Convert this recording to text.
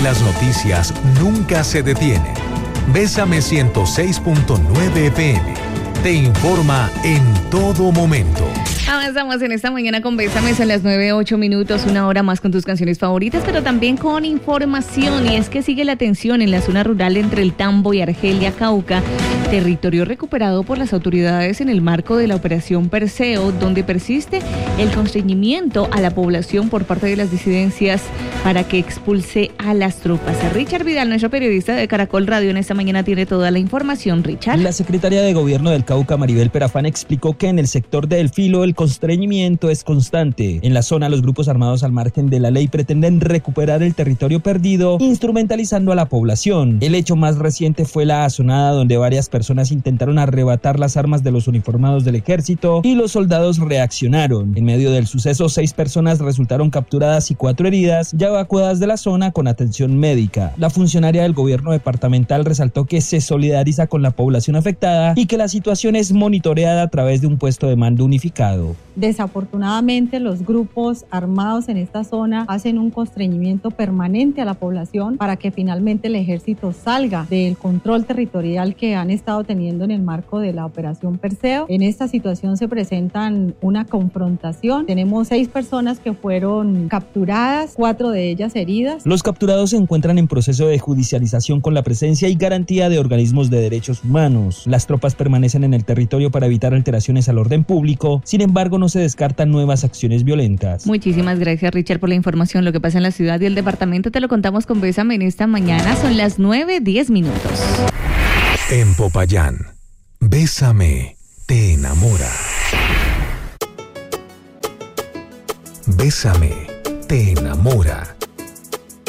las noticias nunca se detienen. Bésame 106.9 FM. Te informa en todo momento. Avanzamos en esta mañana con Bésame, son las 9:08, una hora más con tus canciones favoritas, pero también con información. Y es que sigue la tensión en la zona rural entre el Tambo y Argelia, Cauca, territorio recuperado por las autoridades en el marco de la operación Perseo, donde persiste el constreñimiento a la población por parte de las disidencias para que expulse a las tropas. Richard Vidal, nuestro periodista de Caracol Radio, en esta mañana tiene toda la información. Richard. La secretaria de Gobierno del Cauca, Maribel Perafán, explicó que en el sector de El Filo el constreñimiento es constante. En la zona, los grupos armados al margen de la ley pretenden recuperar el territorio perdido, instrumentalizando a la población. El hecho más reciente fue la azonada, donde varias personas intentaron arrebatar las armas de los uniformados del ejército y los soldados reaccionaron. En medio del suceso, 6 personas resultaron capturadas y 4 heridas, ya evacuadas de la zona con atención médica. La funcionaria del gobierno departamental resaltó que se solidariza con la población afectada y que la situación es monitoreada a través de un puesto de mando unificado. Desafortunadamente, los grupos armados en esta zona hacen un constreñimiento permanente a la población para que finalmente el ejército salga del control territorial que han estado teniendo en el marco de la operación Perseo. En esta situación se presentan una confrontación. Tenemos 6 personas que fueron capturadas, 4 de ellas heridas. Los capturados se encuentran en proceso de judicialización con la presencia y garantía de organismos de derechos humanos. Las tropas permanecen en el territorio para evitar alteraciones al orden público. Sin embargo, no se descartan nuevas acciones violentas. Muchísimas gracias, Richard, por la información. Lo que pasa en la ciudad y el departamento te lo contamos con Bésame en esta mañana. Son las 9:10. En Popayán, Bésame te enamora. Bésame te enamora.